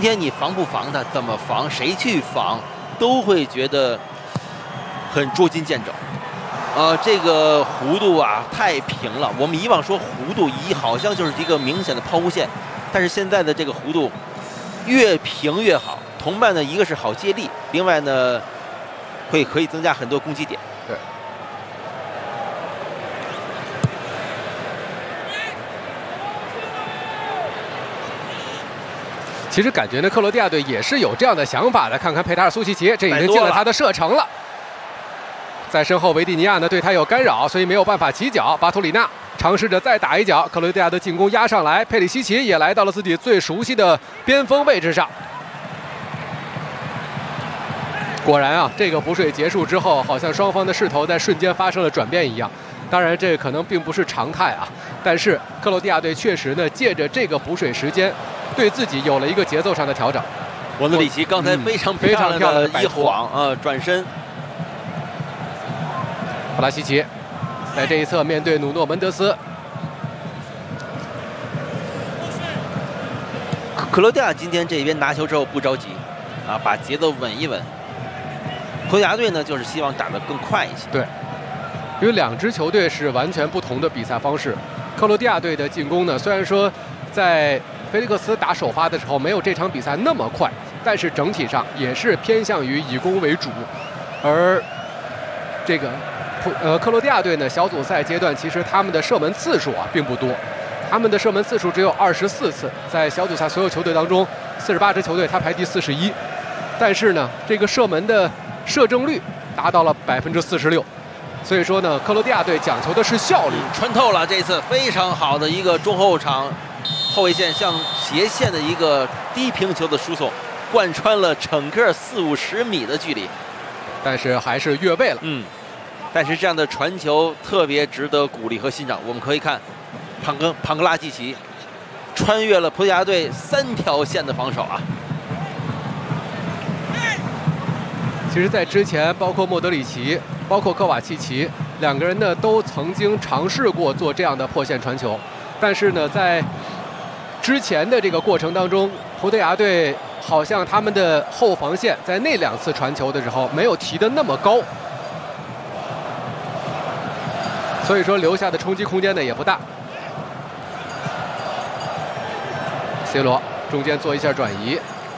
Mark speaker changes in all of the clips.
Speaker 1: 天你防不防他，怎么防，谁去防，都会觉得很捉襟见肘。这个弧度啊太平了。我们以往说弧度好像就是一个明显的抛物线，但是现在的这个弧度越平越好。同伴呢，一个是好借力，另外呢，可以增加很多攻击点。
Speaker 2: 对。其实感觉呢，克罗地亚队也是有这样的想法的。看看佩塔尔苏奇奇，这已经进了他的射程了。在身后，维蒂尼亚呢对他有干扰，所以没有办法起脚。巴图里纳尝试着再打一脚，克罗地亚的进攻压上来，佩里西奇也来到了自己最熟悉的边锋位置上。果然啊，这个补水结束之后，好像双方的势头在瞬间发生了转变一样。当然，这可能并不是常态啊，但是克罗地亚队确实呢，借着这个补水时间，对自己有了一个节奏上的调整。
Speaker 1: 莫德里奇刚才非常漂亮的一晃转身。
Speaker 2: 弗拉西奇在这一侧面对努诺门德斯。
Speaker 1: 克罗地亚今天这边拿球之后不着急啊，把节奏稳一稳。葡萄牙队呢，就是希望打得更快一些。
Speaker 2: 对，因为两支球队是完全不同的比赛方式。克罗地亚队的进攻呢，虽然说在菲利克斯打首发的时候没有这场比赛那么快，但是整体上也是偏向于以攻为主。而这个克罗地亚队呢，小组赛阶段其实他们的射门次数啊并不多，他们的射门次数只有24次，在小组赛所有球队当中，48支球队他排第41。但是呢，这个射门的射正率达到了46%，所以说呢，克罗地亚队讲求的是效率。
Speaker 1: 穿透了，这次非常好的一个中后场后卫线向斜线的一个低平球的输送，贯穿了整个40-50米的距离，
Speaker 2: 但是还是越位了。
Speaker 1: 但是这样的传球特别值得鼓励和欣赏。我们可以看庞格拉季奇穿越了葡萄牙队3条线的防守啊。
Speaker 2: 其实，在之前，包括莫德里奇、包括科瓦契奇两个人呢，都曾经尝试过做这样的破线传球，但是呢，在之前的这个过程当中，葡萄牙队好像他们的后防线在那2次传球的时候没有提得那么高，所以说留下的冲击空间呢也不大。C 罗中间做一下转移。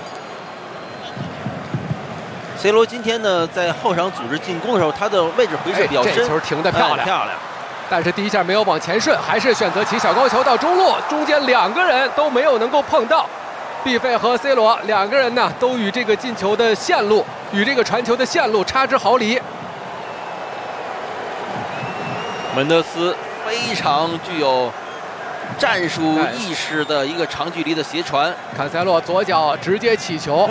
Speaker 1: C 罗今天呢，在后场组织进攻的时候，他的位置回撤比较深，
Speaker 2: 这球停得漂亮。但是第一下没有往前顺，还是选择起小高球到中路，中间2个人都没有能够碰到。毕费和 C 罗2个人呢，都与这个进球的线路、与这个传球的线路差之毫厘。
Speaker 1: 门德斯非常具有战术意识的一个长距离的斜传，
Speaker 2: 坎塞洛左脚直接起球。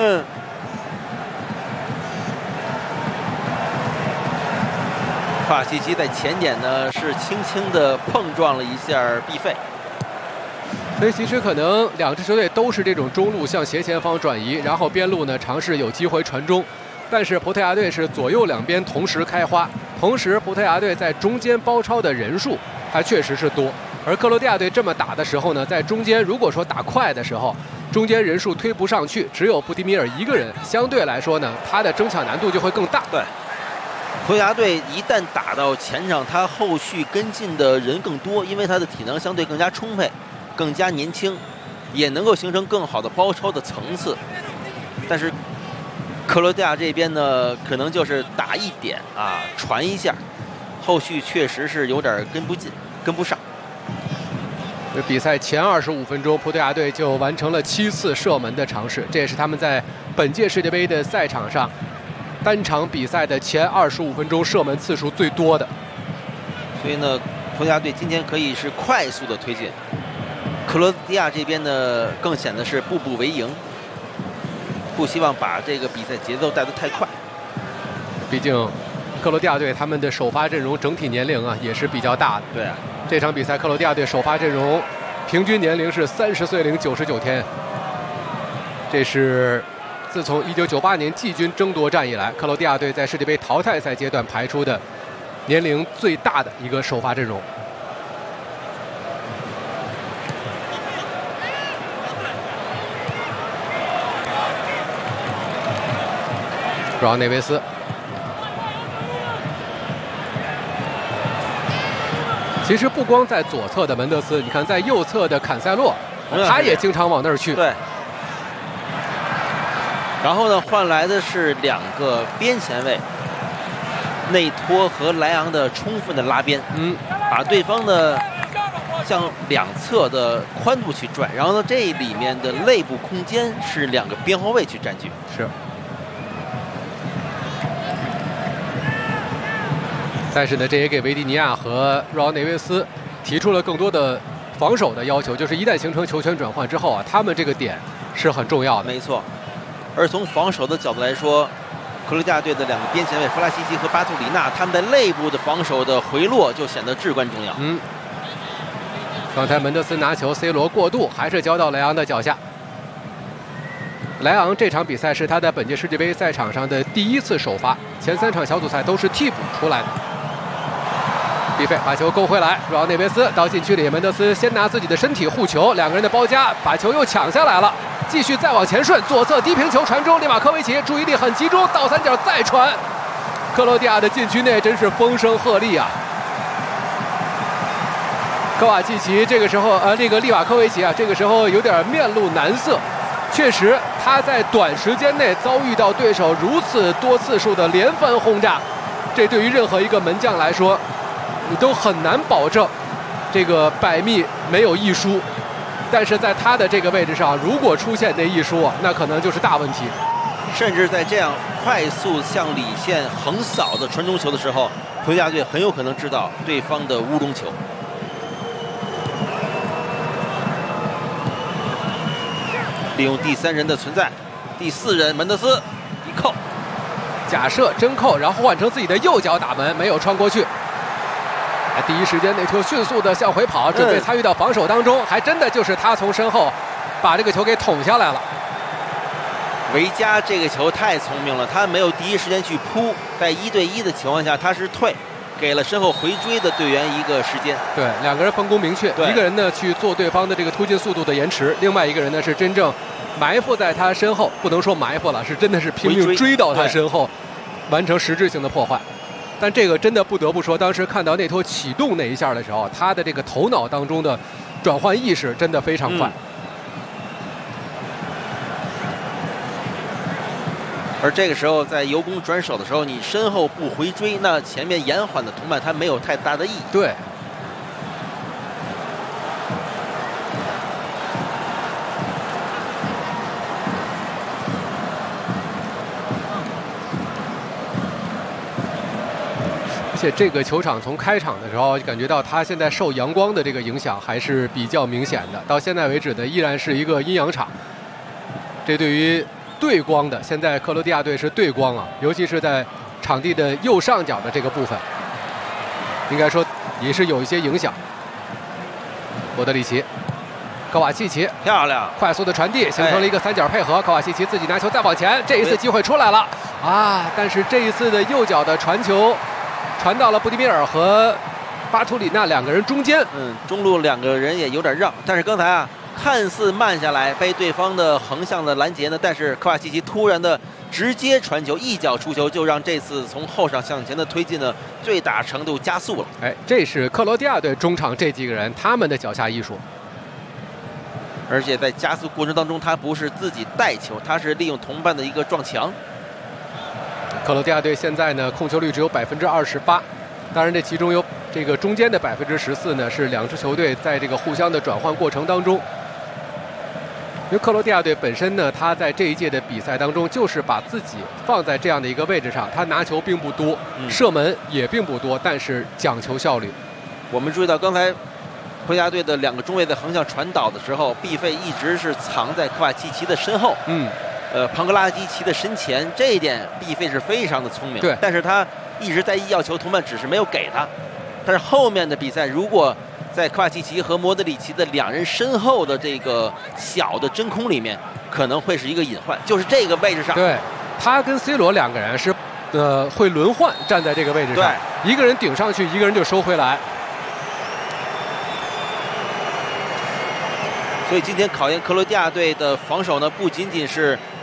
Speaker 1: 科瓦契奇在前点呢是轻轻的碰撞了一下毕费，
Speaker 2: 所以其实可能2支球队都是这种中路向斜前方转移，然后边路呢尝试有机会传中，但是葡萄牙队是左右2边同时开花，同时葡萄牙队在中间包抄的人数还确实是多，而克罗地亚队这么打的时候呢，在中间如果说打快的时候，中间人数推不上去，只有布迪米尔1个人，相对来说呢，他的争抢难度就会更大。
Speaker 1: 对。葡萄牙队一旦打到前场，他后续跟进的人更多，因为他的体能相对更加充沛，更加年轻，也能够形成更好的包抄的层次。但是克罗地亚这边呢，可能就是打一点啊，传一下，后续确实是有点跟不进、跟不上。
Speaker 2: 这比赛前25分钟，葡萄牙队就完成了7次射门的尝试，这也是他们在本届世界杯的赛场上单场比赛的前25分钟射门次数最多的。
Speaker 1: 所以呢，葡萄牙队今天可以是快速的推进，克罗地亚这边呢更显得是步步为营，不希望把这个比赛节奏带得太快。
Speaker 2: 毕竟克罗地亚队他们的首发阵容整体年龄啊也是比较大的。
Speaker 1: 对啊，
Speaker 2: 这场比赛克罗地亚队首发阵容平均年龄是30岁零99天，这是自从1998年季军争夺战以来，克罗地亚队在世界杯淘汰赛阶段排出的年龄最大的一个首发阵容。 主要内维斯。其实不光在左侧的门德斯，你看在右侧的坎塞洛，他也经常往那儿去。
Speaker 1: 对。然后呢，换来的是2个边前卫，内托和莱昂的充分的拉边，把对方的向两侧的宽度去拽，然后呢，这里面的内部空间是2个边后卫去占据。
Speaker 2: 是。但是呢，这也给维蒂尼亚和若奥内维斯提出了更多的防守的要求，就是一旦形成球权转换之后啊，他们这个点是很重要的。
Speaker 1: 没错。而从防守的角度来说，克罗地亚队的2个边前卫弗拉西奇和巴图里纳，他们在内部的防守的回落就显得至关重要。
Speaker 2: 刚才门德斯拿球 ，C 罗过渡，还是交到莱昂的脚下。莱昂这场比赛是他在本届世界杯赛场上的第1次首发，前3场小组赛都是替补出来的。毕费把球勾回来，若奥内维斯到禁区里，门德斯先拿自己的身体护球，2个人的包夹，把球又抢下来了，继续再往前顺，左侧低平球传中，利瓦科维奇注意力很集中，倒3角再传，克罗地亚的禁区内真是风声鹤唳啊！科瓦契奇这个时候，利瓦科维奇啊，这个时候有点面露难色。确实，他在短时间内遭遇到对手如此多次数的连番轰炸，这对于任何一个门将来说，你都很难保证这个百密没有一疏。但是在他的这个位置上，如果出现那一疏啊，那可能就是大问题。
Speaker 1: 甚至在这样快速向里线横扫的传中球的时候，克罗地亚队很有可能知道对方的乌龙球。利用第3人的存在，第4人门德斯一扣，
Speaker 2: 假设真扣，然后换成自己的右脚打门，没有穿过去。第一时间内托迅速的向回跑，准备参与到防守当中，还真的就是他从身后把这个球给捅下来了。
Speaker 1: 维加这个球太聪明了，他没有第一时间去扑，在1对1的情况下他是退，给了身后回追的队员一个时间。
Speaker 2: 对，2个人分工明确，一个人呢去做对方的这个突进速度的延迟，另外一个人呢是真正埋伏在他身后，不能说埋伏了，是真的是拼命追到他身后，完成实质性的破坏。但这个真的不得不说，当时看到内托启动那一下的时候，他的这个头脑当中的转换意识真的非常快。
Speaker 1: 而这个时候在由攻转守的时候，你身后不回追，那前面延缓的同伴他没有太大的意义。
Speaker 2: 对。而且这个球场从开场的时候感觉到它现在受阳光的这个影响还是比较明显的，到现在为止呢依然是一个阴阳场。这对于对光的，现在克罗地亚队是对光啊，尤其是在场地的右上角的这个部分，应该说也是有一些影响。莫德里奇、科瓦契奇，
Speaker 1: 漂亮，
Speaker 2: 快速的传递，形成了一个3角配合。科瓦契奇自己拿球再往前，这一次机会出来了啊！但是这一次的右脚的传球传到了布迪米尔和巴图里纳2个人中间。
Speaker 1: 中路2个人也有点让，但是刚才啊。看似慢下来，被对方的横向的拦截呢，但是科瓦契奇突然的直接传球，一脚出球，就让这次从后上向前的推进呢，最大程度加速了。
Speaker 2: 这是克罗地亚队中场这几个人他们的脚下艺术。
Speaker 1: 而且在加速过程当中，他不是自己带球，他是利用同伴的一个撞墙。
Speaker 2: 克罗地亚队现在呢，控球率只有28%，当然这其中有这个中间的14%呢，是2支球队在这个互相的转换过程当中。因为克罗地亚队本身呢，他在这一届的比赛当中，就是把自己放在这样的一个位置上，他拿球并不多，射门也并不多，但是讲求效率。
Speaker 1: 我们注意到刚才克罗地亚队的2个中卫在横向传导的时候，毕费一直是藏在科瓦契奇的身后，庞格拉基奇的身前，这一点毕费是非常的聪明。
Speaker 2: 对，
Speaker 1: 但是他一直在意要球，同伴只是没有给他。但是后面的比赛，如果在科瓦契奇和莫德里奇的2人身后的这个小的真空里面，可能会是一个隐患，就是这个位置上。
Speaker 2: 对，他跟 C 罗2个人是会轮换站在这个位置上，一个人顶上去，一个人就收回来。
Speaker 1: 所以今天考验克罗地亚队的防守呢，不仅仅是